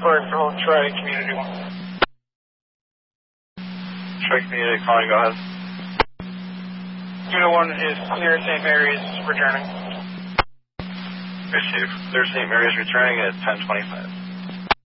Square for Troy Community 1. Troy Community calling, go ahead. Unit 1 is clear St. Mary's returning. Receive. Clear St. Mary's returning at 10:25.